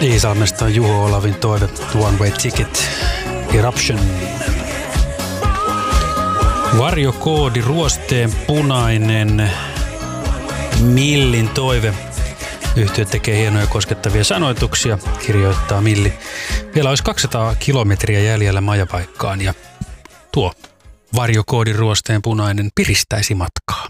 Iisalmesta on Juho Olavin toive One Way Ticket Eruption. Varjokoodi Ruosteen punainen Millin toive. Yhtiö tekee hienoja koskettavia sanoituksia, kirjoittaa Milli. Vielä olisi 200 kilometriä jäljellä majapaikkaan ja tuo varjokoodi Ruosteen punainen piristäisi matkaa.